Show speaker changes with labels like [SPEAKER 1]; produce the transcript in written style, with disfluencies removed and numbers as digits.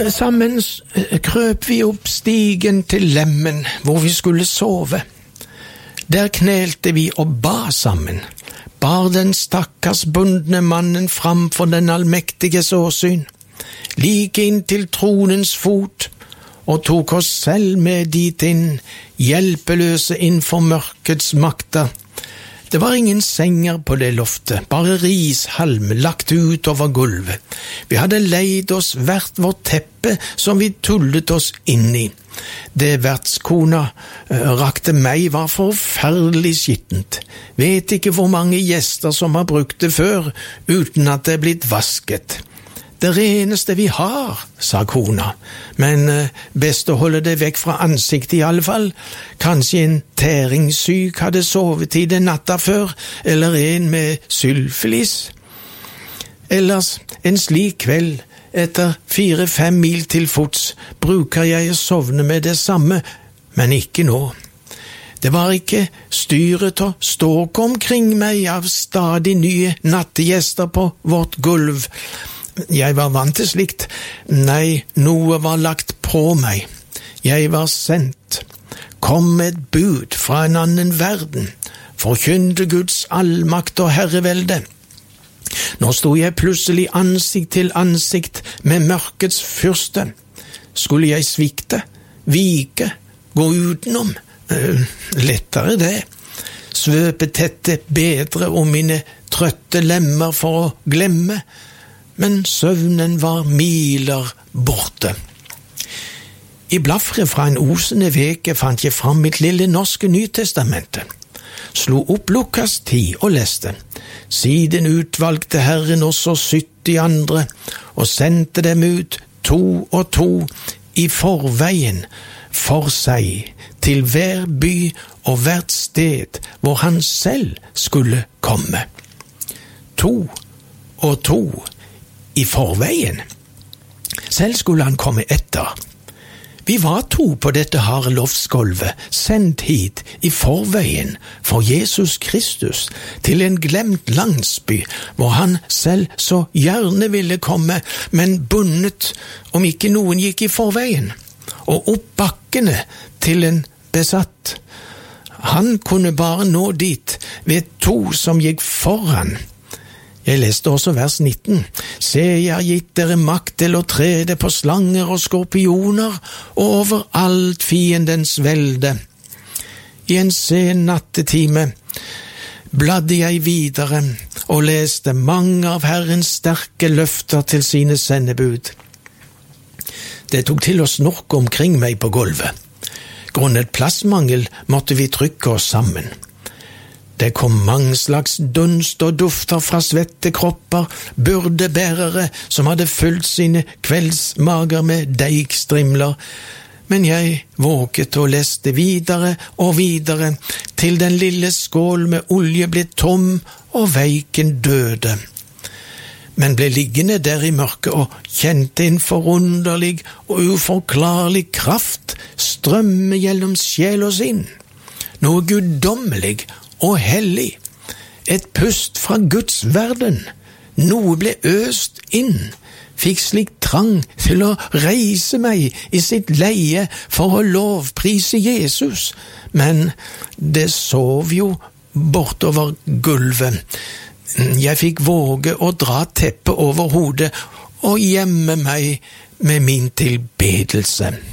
[SPEAKER 1] Sammen krøp vi opp stigen til lemmen, hvor vi skulle sove. Der knelte vi og ba sammen, bar den stakkars bundne mannen fram for den allmektiges åsyn, like inn til tronens fot, og tok oss selv med dit inn, hjelpeløse innfor mørkets makter. Det var ingen senger på det loftet, bare rishalm lagt ut over gulvet. Vi hadde leid oss hvert vårt teppe som vi tullet oss inn i. Det vertskona rakte meg var forferdelig skittent. Vet ikke hvor mange gjester som har brukt det før, uten at det er blitt vasket. Det reneste vi har, sa kona, men best å holde det vekk fra ansiktet i alle fall. Kanskje en tæringssyk hadde sovet i det natta før, eller en med sylfilis. Ellers, en slik kveld, etter 4-5 mil til fots, bruker jeg å sovne med det samme, men ikke nå. Det var ikke styret og ståk omkring meg av stadig nye nattegjester på vårt gulv. Jeg var vant til slikt. Nei, noe var lagt på meg. Jeg var sendt. Kom med et bud fra en annen verden. Forkynte Guds allmakt og herrevelde. Nå sto jeg plutselig ansikt til ansikt med mørkets fyrste. Skulle jeg svikte, vike, gå utenom? Lettere det. Svøpe tette bedre om mine trøtte lemmer for å glemme. Men søvnen var miler borte. I blaffret fra en osende veke fant jeg fram mitt lille norske Nytestamentet. Slo opp Lukas 10 og leste. Siden utvalgte Herren også 70 andre, og sendte dem ut 2 og 2 i forveien for seg, til hver by og hvert sted hvor han selv skulle komme. 2 og 2 i forveien. Selv skulle han komme etter. Vi var 2 på dette harde loftsgulvet, sendt hit i forveien for Jesus Kristus til en glemt landsby, hvor han selv så gjerne ville komme, men bundet om ikke noen gikk i forveien, og opp bakkene til en besatt. Han kunne bare nå dit ved 2 som gikk foran. Jeg leste også vers 19. Se, jeg har gitt dere makt til å trede på slanger og skorpioner og over alt fiendens velde. I en sen nattetime bladde jeg videre og leste mange av Herrens sterke løfter til sine sendebud. Det tok til å snorke omkring meg på gulvet. Grunnet plassmangel måtte vi trykke oss sammen. Det kom mange slags dunst og dufter fra svette kropper, byrdebærere som hadde fylt sine kveldsmager med deigstrimler. Men jeg våget og leste videre og videre, til den lille skål med olje ble tom og veiken døde. Men ble liggende der i mørket og kjente en forunderlig og uforklarlig kraft strømme gjennom sjel og sinn. Noe guddommelig og hellig, et pust fra Guds verden. Noe ble øst inn, fikk slik trang til å reise meg i sitt leie for å lovprise Jesus, men det sov jo bortover gulvet. Jeg fikk våge å dra teppet over hodet og gjemme meg med min tilbedelse.